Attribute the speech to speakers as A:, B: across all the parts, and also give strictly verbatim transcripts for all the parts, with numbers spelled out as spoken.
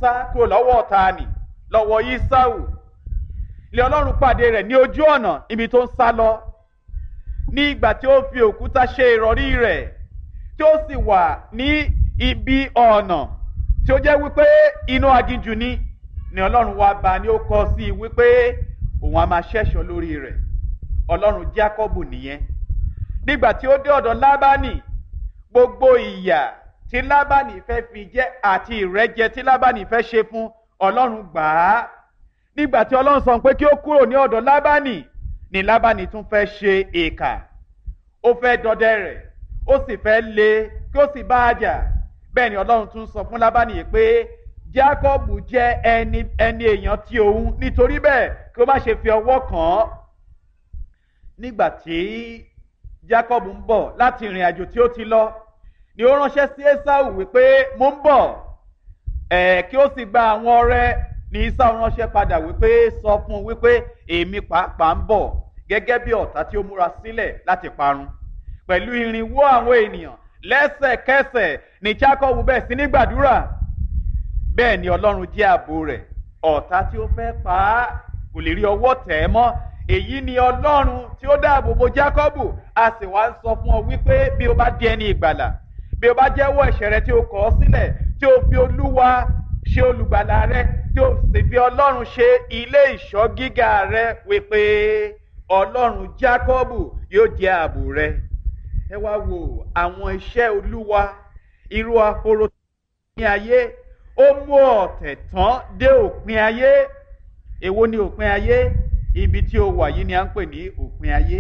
A: sá kúrò lọ́wọ́ ọ̀tá nì lọ́wọ́ Ísáù. Ilé Ọlọ́run pàdé rẹ̀ ní ojú ọ̀nà ibi tó ń sá lọ. Ní ìgbà tí ó fi òkúta ṣe ìrọ̀rí rẹ̀ tí ó sì wà ní ibi ọ̀nà tí ó jẹ́ wípé inú aginjù ni ni Ọlọ́run wá bá ní ó kọ sí i wípé òun á máa ṣẹ́ṣọ́ lórí rẹ̀. Ọlọ́run Jákọ́bù nìyẹn. Nígbà tí ó dé ọ̀dọ̀ Lábánì, gbogbo ìyà tí Lábánì fẹ́ fi jẹ àti ìrẹ́jẹ tí Lábánì fẹ́ ṣe fún Ọlọ́run gbà á. Nígbà tí Ọlọ́run sọ pé kí ó kúrò ní ọ̀dọ̀ Lábánì ni Lábánì tún fẹ́ ṣe ìkà. Ó fẹ́ dọdẹ rẹ̀, ó sì fẹ́ lé kí ó sì bá a jà. Bẹ́ẹ̀ ni Ọlọ́run tún sọ fún Lábánì yìí pé Jákọ́bù jẹ́ ẹni ẹni èèyàn tí òun, nítorí bẹ́ẹ̀ kí ó má ṣe fi ọwọ́ kàn án. Nígbà tí Jákọ́bù ń bọ̀ láti ìrìn àjò tí ó ti lọ ni ó ránṣẹ́ sí Ésáù wípé mo ń bọ̀ ẹ̀ kí ó sì gba àwọn ọrẹ. Ní Ésáù ránṣẹ́ padà wípé sọ fún un wípé èmi pàápàá ń bọ̀ gẹ́gẹ́ bí ọ̀tá tí ó múra sílẹ̀ láti parun pẹ̀lú irinwó àwọn ènìyàn. Lẹ́sẹ̀kẹsẹ̀ ni Jákọ́bù bẹ̀rẹ̀ sí ní gbàdúrà. Bẹ́ẹ̀ ni Ọlọ́run jẹ́ ààbò rẹ̀. Ọ̀tá tí ó fẹ́ pa á kò lè rí ọwọ́ tẹ̀ ẹ́ mọ́. Èyí ni Ọlọ́run tí ó dáàbò bo Jákọ́bù. A sì wá ń sọ fún ọ wípé bí o bá di ẹni ìgbàlà, bí o bá jẹ́wọ́ ẹ̀ṣẹ̀ rẹ tí o kọ̀ ọ́ sílẹ̀, tí o fi Olúwa ṣe olùgbàlà rẹ, tí o sì fi Ọlọ́run ṣe ilé ìṣọ́ gíga rẹ, wípé Ọlọ́run Jákọ́bù yóò jẹ́ ààbò rẹ. Ẹ wá wo àwọn iṣẹ́ Olúwa, irú ahoro ní ayé. Ó mú ọ̀tẹ̀ tán dé òpin ayé. Èwo ni òpin ayé? Ibi tí ó wà yìí ni à ń pè ní òpin ayé.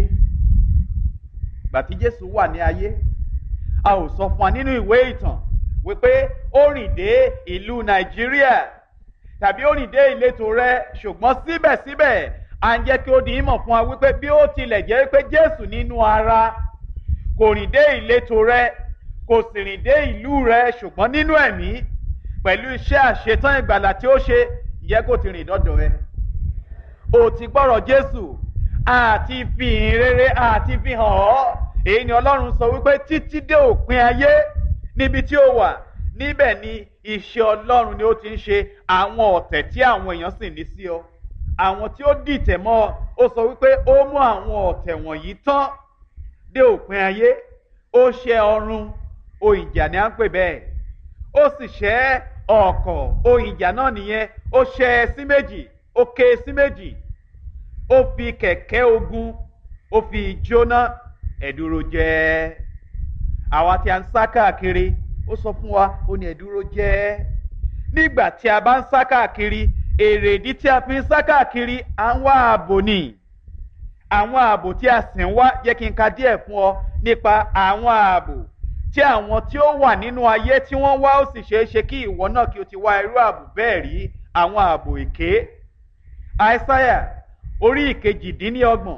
A: Ìgbà tí Jésù wà ní ayé, a ò sọ fún wa nínú ìwé ìtàn wípé ó rìn dé ìlú Nàìjíríà tàbí ó rìn dé ìletò rẹ, ṣùgbọ́n síbẹ̀síbẹ̀ à ń jẹ́ kí ó di ìmọ̀ fún wa wípé bí ó tilẹ̀ jẹ́ pé Jésù nínú ara kò rìn dé ìletò rẹ, kò sì rìn dé ìlú rẹ, ṣùgbọ́n nínú ẹ̀mí pẹ̀lú iṣẹ́ àṣetán ìgbàlà tí ó ṣe, ìyẹn kò ti rìn dọ́dọ̀ ẹ. O ti gbọ́rọ̀ Jésù àti fi ìhìn rere àti fi hàn ọ́. Èyí ni Ọlọ́run sọ wípé títí dé òpin ayé níbi tí ó wà, níbẹ̀ ni iṣẹ́ Ọlọ́run ni ó ti ń ṣe. Àwọn ọ̀tẹ̀ tí àwọn èèyàn sì ní sí ọ, àwọn tí ó dìtẹ̀ mọ́ ọ, ó sọ wípé ó mú àwọn ọ̀tẹ̀ wọ̀nyí tán dé òpin ayé. Ó ṣẹ́ ọrun, ohun ìjà ni à ń pè bẹ́ẹ̀. Ó sì ṣẹ́ ọ̀kọ̀, ohun ìjà náà nìyẹn. Ó ṣẹ́ ẹ sí méjì, ó ké sí méjì. Ó fi kẹ̀kẹ́ ogun, ó fi jóná. Ẹ̀dúró jẹ́. Àwa tí a ń sá káàkiri, ó sọ fún wa, ó ní ẹ̀dúró jẹ́. Nígbà tí a bá ń sá káàkiri, èrèdí tí a fi ń sá káàkiri, à ń wá ààbò ni. Àwọn ààbò tí a sì ń wá, jẹ́ kí n ka díẹ̀ fún ọ nípa àwọn ààbò tí àwọn tí ó wà nínú ayé tí wọ́n wá. Ó sì ṣeé ṣe kí ìwọ náà kí o ti wá irú ààbò bẹ́ẹ̀ rí. Àwọn ààbò èké. Àìsáyà orí ìkejìdínlọ́gbọ̀n.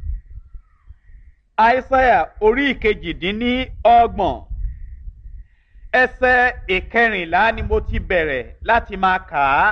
A: Àìsáyà orí ìkejìdínlọ́gbọ̀n. Ẹsẹ̀ ìkẹrìnlá ni mo ti bẹ̀rẹ̀ láti máa kà á.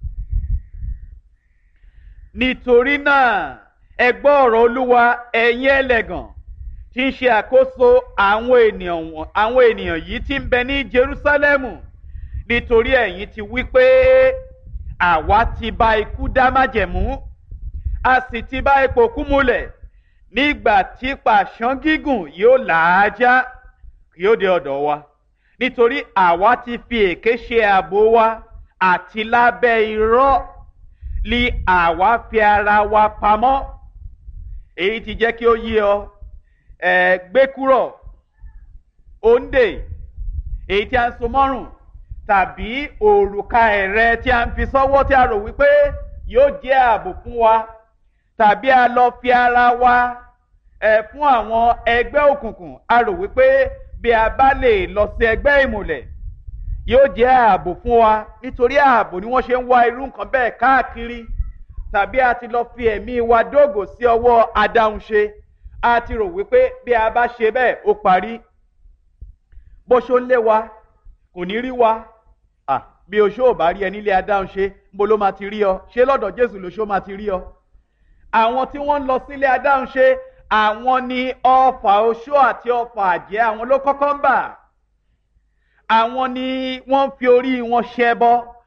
A: Nítorí náà ẹ gbọ́ ọ̀rọ̀ Olúwa, ẹ̀yin ẹlẹ́gàn tí ń ṣe àkóso àwọn ènìyàn àwọn ènìyàn yìí tí ń bẹ ní Jerúsálẹ́mù. Nítorí ẹ̀yin ti wí pé àwa ti bá ikú dá májẹ̀mú, a sì ti bá ipò kú múlẹ̀. Nígbà tí pàṣán gígùn yóò làájá, yóò dé ọ̀dọ̀ wa. Nítorí àwa ti fi èké ṣe ààbò wa, àti lábẹ́ irọ́ li àwa fi ara wa pamọ́. Èyí ti jẹ́ kí ó yé ọ. Ẹ gbé kúrò òǹdè èyí tí a ń so mọ́rùn, tàbí òrùka ẹ̀rẹ̀ tí a ń fi sọ́wọ́ tí a rò wípé yóò jẹ́ ààbò fún wa, tàbí a lọ fi ara wa ẹ̀ fún àwọn ẹgbẹ́ òkùnkùn. A rò wípé bí a bá lè lọ sí ẹgbẹ́ ìmùlẹ̀ yóò jẹ́ ààbò fún wa. Nítorí ààbò ni wọ́n ṣe ń wá irú nǹkan bẹ́ẹ̀ káàkiri. Tàbí a ti lọ fi ẹ̀mí wa dógò sí ọwọ́ adáhunṣe. A ti rò wípé bí a bá ṣe bẹ́ẹ̀ ó parí. Bó ṣó ń lé wa kò ní rí wa. À bí oṣó ò bá rí ẹ nílé adáhunṣe, níbo ló máa ti rí ọ? Ṣé lọ́dọ̀ Jésù lóṣó máa ti rí ọ? Àwọn tí wọ́n ń lọ sílé adáhunṣe, àwọn ni ọfà oṣó àti ọfà àjẹ́, àwọn ló kọ́kọ́ ń bà. Àwọn ni wọ́n fi orí wọn ṣẹbọ.